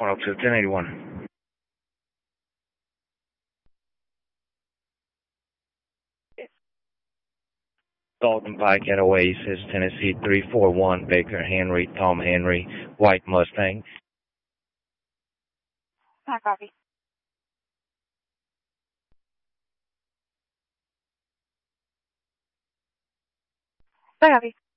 102, 1081. Dalton Pike at Oasis, Tennessee, 341, Baker Henry, Tom Henry, White Mustang. I copy. I copy.